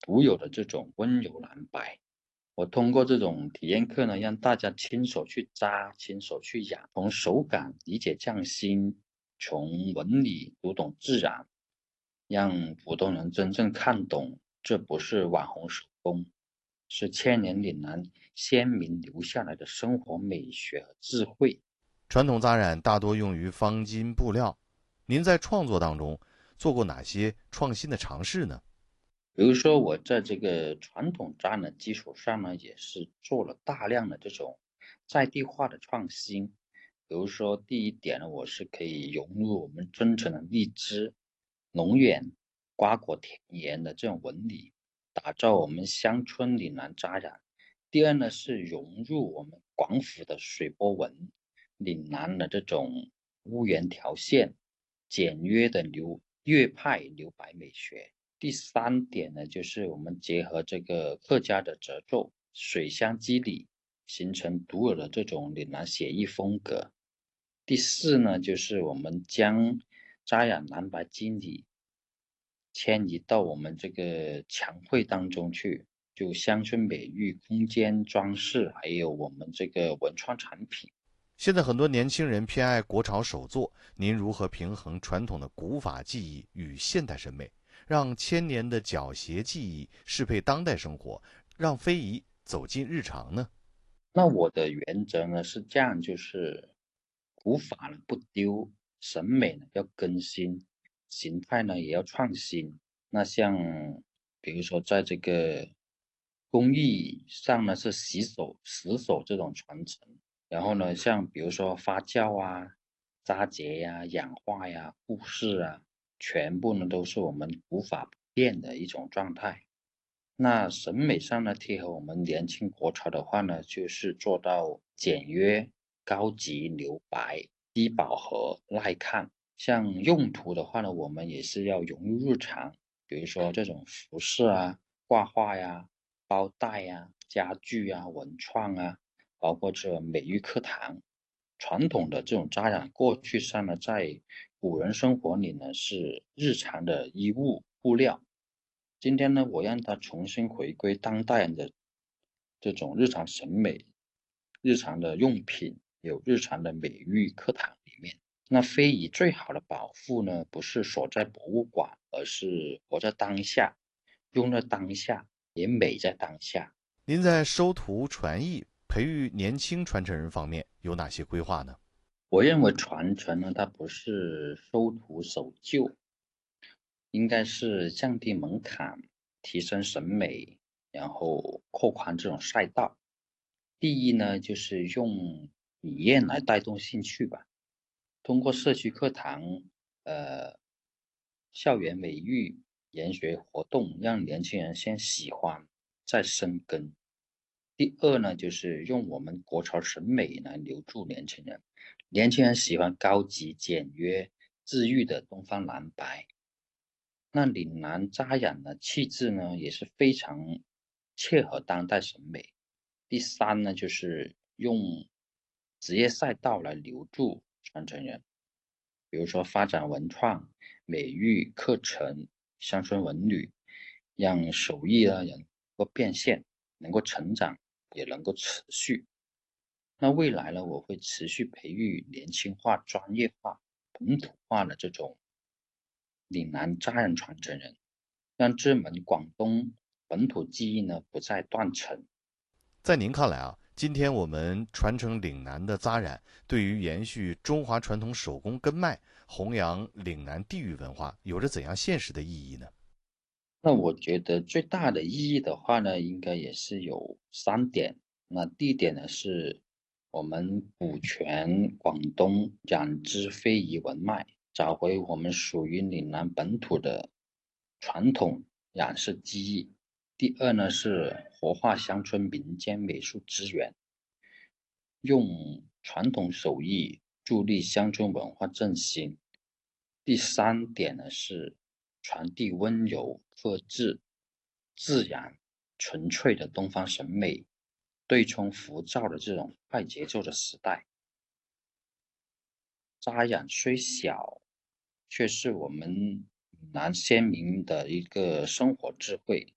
独有的这种温柔蓝白。我通过这种体验课呢，让大家亲手去扎，亲手去养，从手感理解匠心，从纹理读懂自然，让普通人真正看懂，这不是网红手工，是千年岭南先民留下来的生活美学和智慧。 传统扎染大多用于方巾布料，您在创作当中做过哪些创新的尝试呢？ 比如说，我在这个传统扎染基础上呢，也是做了大量的这种在地化的创新。比如说，第一点呢，我是可以融入我们真诚的荔枝、龙眼、瓜果田园的这种纹理，打造我们乡村岭南扎染。第二呢，是融入我们广府的水波纹、岭南的这种屋檐条线、简约的粤派留白美学。第三点呢，就是我们结合这个客家的褶皱、水乡肌理，形成独有的这种岭南写意风格。第四呢，就是我们将扎染蓝白肌理迁移到我们这个墙绘当中去，就乡村美育、空间装饰，还有我们这个文创产品。 现在很多年轻人偏爱国潮手作，您如何平衡传统的古法技艺与现代审美，让千年的脚鞋技艺适配当代生活，让非遗走进日常呢？ 那我的原则呢是这样，就是古法呢不丢，审美呢要更新，形态呢也要创新。那像比如说在这个工艺上呢是死守这种传承，然后呢像比如说发酵啊、扎结呀、氧化呀、布饰啊，全部呢都是我们古法不变的一种状态。那审美上呢，贴合我们年轻国潮的话呢，就是做到简约、高级、留白、低饱和、耐看。像用途的话呢，我们也是要融入日常，比如说这种服饰啊、挂画呀、包袋呀、家具啊、文创啊，包括这美育课堂。传统的这种扎染，过去上呢，在古人生活里呢是日常的衣物布料。今天呢，我让它重新回归当代人的这种日常审美、日常的用品，有日常的美育课堂里面。那非遗最好的保护呢，不是锁在博物馆，而是活在当下，用在当下，也美在当下。 您在收徒传艺、培育年轻传承人方面有哪些规划呢？ 我认为传承呢，它不是收徒守旧，应该是降低门槛，提升审美，然后扩宽这种赛道。第一呢，就是用体验来带动兴趣吧，通过社区课堂、呃校园美育研学活动，让年轻人先喜欢，再生根。第二呢，就是用我们国潮审美来留住年轻人。年轻人喜欢高级、简约、治愈的东方蓝白。那岭南扎染的气质呢，也是非常切合当代审美。第三呢，就是用职业赛道来留住传承人，比如说发展文创、美育课程、乡村文旅，让手艺呢能够变现，能够成长，也能够持续。那未来呢，我会持续培育年轻化、专业化、本土化的这种岭南扎染传承人。让这门广东本土技艺呢不再断层。 在您看来啊，今天我们传承岭南的扎染，对于延续中华传统手工根脉、弘扬岭南地域文化，有着怎样现实的意义呢？ 那我觉得最大的意义的话呢，应该也是有三点。那第一点呢，是我们补全广东染织非遗文脉，找回我们属于岭南本土的传统染色技艺。第二呢，是活化乡村民间美术资源，用传统手艺助力乡村文化振兴。第三点呢是传递温柔、克制、自然、纯粹的东方审美，对冲浮躁的这种快节奏的时代。扎染虽小，却是我们闽南先民的一个生活智慧，